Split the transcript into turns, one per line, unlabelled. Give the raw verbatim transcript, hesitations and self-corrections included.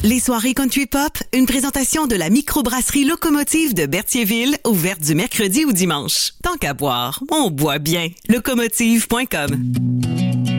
Les soirées country pop, une présentation de la microbrasserie Locomotive de Berthierville, ouverte du mercredi au dimanche. Tant qu'à boire, on boit bien. locomotive point com